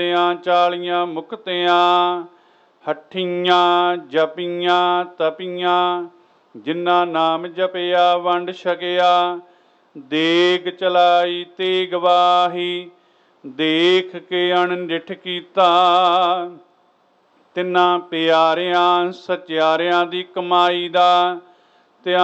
40 ਮੁਕਤਿਆਂ, ਹੱਠੀਆਂ ਜਪੀਆਂ ਤਪੀਆਂ, ਜਿਨ੍ਹਾਂ ਨਾਮ ਜਪਿਆ ਵੰਡ ਛਕਿਆ। ਦੇਗ ਚਲਾਈ ਤੇ ਗਵਾਹੀ, ਦੇਖ ਕੇ ਅਣਡਿੱਠ ਕੀਤਾ। ਤਿੰਨਾਂ ਪਿਆਰਿਆਂ ਸਚਿਆਰਿਆਂ ਦੀ ਕਮਾਈ ਦਾ